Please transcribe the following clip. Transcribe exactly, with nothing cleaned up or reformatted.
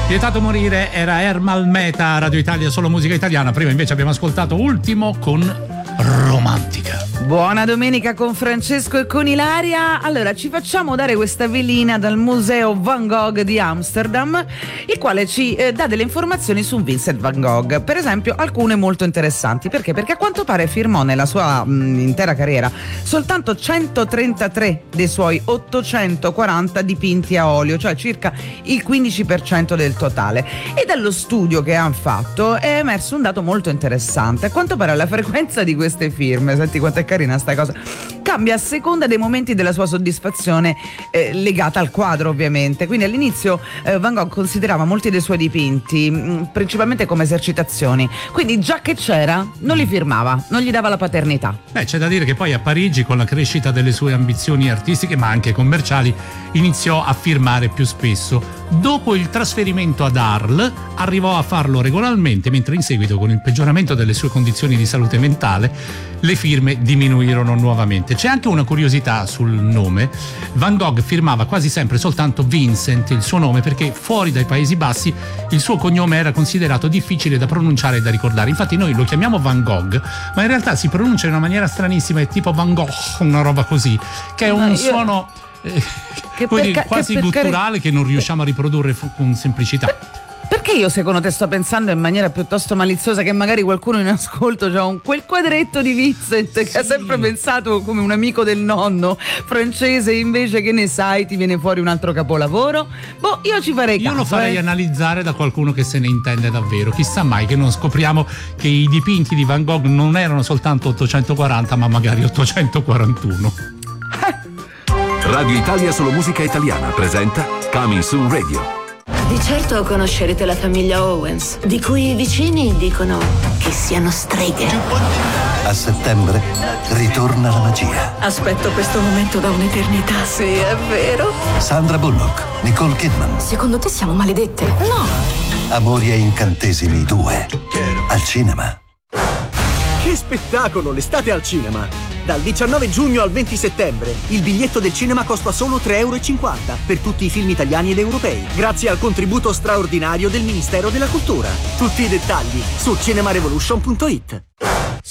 Vietato morire era Ermal Meta, Radio Italia, solo musica italiana. Prima invece abbiamo ascoltato Ultimo con Romantica. Buona domenica con Francesco e con Ilaria. Allora, ci facciamo dare questa velina dal Museo Van Gogh di Amsterdam, il quale ci eh, dà delle informazioni su Vincent Van Gogh. Per esempio, alcune molto interessanti. Perché? Perché a quanto pare firmò nella sua mh, intera carriera soltanto centotrentatré dei suoi ottocentoquaranta dipinti a olio, cioè circa il quindici per cento del totale. E dallo studio che hanno fatto è emerso un dato molto interessante. A quanto pare la frequenza di queste firme, senti quanto è carina sta cosa, cambia a seconda dei momenti della sua soddisfazione eh, legata al quadro, ovviamente. Quindi all'inizio eh, Van Gogh considerava molti dei suoi dipinti mh, principalmente come esercitazioni, quindi già che c'era non li firmava, non gli dava la paternità. Beh, c'è da dire che poi a Parigi, con la crescita delle sue ambizioni artistiche ma anche commerciali, iniziò a firmare più spesso. Dopo il trasferimento ad Arles arrivò a farlo regolarmente, mentre in seguito, con il peggioramento delle sue condizioni di salute mentale, le firme diminuirono nuovamente. C'è anche una curiosità sul nome. Van Gogh firmava quasi sempre soltanto Vincent, il suo nome, perché fuori dai Paesi Bassi il suo cognome era considerato difficile da pronunciare e da ricordare. Infatti noi lo chiamiamo Van Gogh, ma in realtà si pronuncia in una maniera stranissima, è tipo Van Gogh, una roba così, che è un io... suono eh, che quindi per, quasi che per gutturale cari... che non riusciamo a riprodurre fu- con semplicità. Perché io secondo te sto pensando in maniera piuttosto maliziosa che magari qualcuno in ascolto c'ha un quel quadretto di Vincent che sì. ha sempre pensato come un amico del nonno francese, invece che ne sai ti viene fuori un altro capolavoro? Boh, io ci farei caso. Io lo farei eh. analizzare da qualcuno che se ne intende davvero. Chissà mai che non scopriamo che i dipinti di Van Gogh non erano soltanto ottocentoquaranta ma magari ottocentoquarantuno. Radio Italia Solo Musica Italiana presenta Coming Soon Radio. Di certo conoscerete la famiglia Owens, di cui i vicini dicono che siano streghe. A settembre ritorna la magia. Aspetto questo momento da un'eternità, sì, è vero. Sandra Bullock, Nicole Kidman. Secondo te siamo maledette? No. Amori e incantesimi due. Al cinema. Che spettacolo, l'estate al cinema! Dal diciannove giugno al venti settembre il biglietto del cinema costa solo tre e cinquanta euro per tutti i film italiani ed europei, grazie al contributo straordinario del Ministero della Cultura. Tutti i dettagli su cinema revolution punto it.